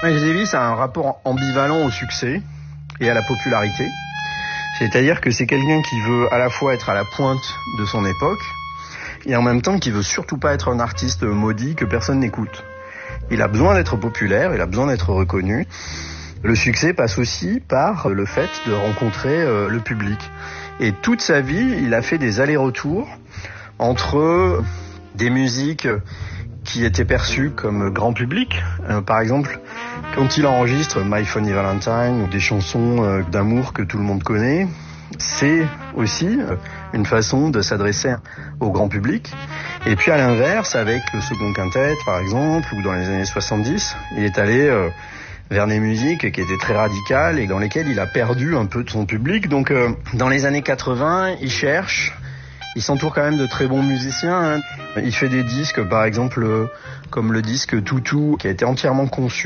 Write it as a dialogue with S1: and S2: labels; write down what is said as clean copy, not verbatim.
S1: Miles Davis a un rapport ambivalent au succès et à la popularité. C'est-à-dire que c'est quelqu'un qui veut à la fois être à la pointe de son époque et en même temps qui veut surtout pas être un artiste maudit que personne n'écoute. Il a besoin d'être populaire, il a besoin d'être reconnu. Le succès passe aussi par le fait de rencontrer le public. Et toute sa vie, il a fait des allers-retours entre des musiques qui étaient perçues comme grand public. Par exemple, quand il enregistre My Funny Valentine ou des chansons d'amour que tout le monde connaît, c'est aussi une façon de s'adresser au grand public. Et puis à l'inverse, avec le second quintet par exemple, ou dans les années 70, il est allé vers des musiques qui étaient très radicales et dans lesquelles il a perdu un peu de son public. Donc dans les années 80, il cherche, il s'entoure quand même de très bons musiciens. Il fait des disques, par exemple, comme le disque Toutou, qui a été entièrement conçu